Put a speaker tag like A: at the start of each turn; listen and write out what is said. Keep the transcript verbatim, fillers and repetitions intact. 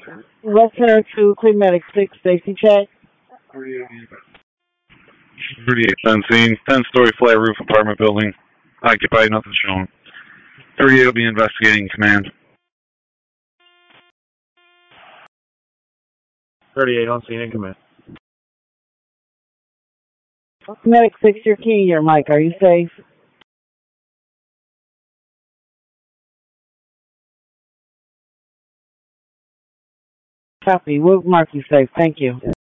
A: Red Center to Queen Medic six, safety check.
B: thirty-eight on scene. ten-story flat roof apartment building. Occupied, nothing shown. thirty-eight will be investigating command.
C: thirty-eight on scene in command.
A: Medic six, your key here, Mike. Are you safe? Copy. We'll mark you safe. Thank you.